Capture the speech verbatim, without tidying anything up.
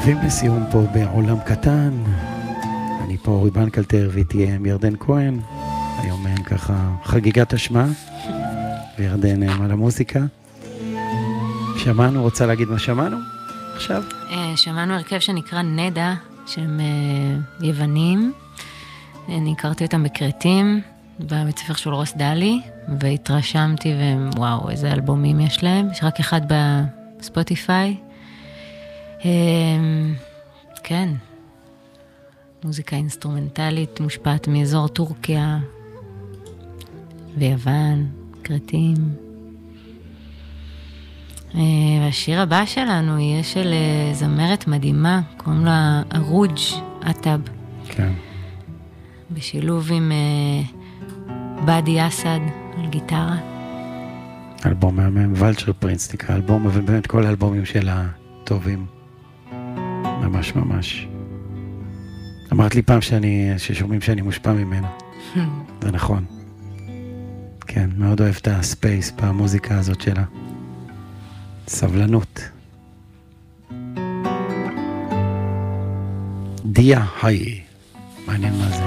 מתקרבים לסיום פה בעולם קטן. אני פה אורי בנקלטר ואיתי ירדן כהן. היום אין ככה חגיגת השמה, וירדן על המוזיקה. שמענו, רוצה להגיד מה שמענו עכשיו? שמענו הרכב שנקרא נדה, שהם יוונים. אני הכרתי אותם בקרטים, בבית ספר של רוס דלי, והתרשמתי, ווואו, איזה אלבומים יש להם. יש רק אחד בספוטיפיי. כן, מוזיקה אינסטרומנטלית מושפעת מאזור טורקיה ויוון, קרטים. והשיר הבא שלנו יהיה של זמרת מדהימה, קוראים לה ארוג' אטאב. כן. בשילוב עם באדי אסד על גיטרה. אלבום מהמם, ולצ'ר פרינס נקרא אלבום, אבל באמת כל האלבומים שלה טובים. ממש ממש. אמרת לי פעם שאני, ששומעים שאני מושפע ממנה. זה נכון. כן, מאוד אוהב את הספייס במוזיקה הזאת שלה. סבלנות. דיה, היי. מעניין מה זה.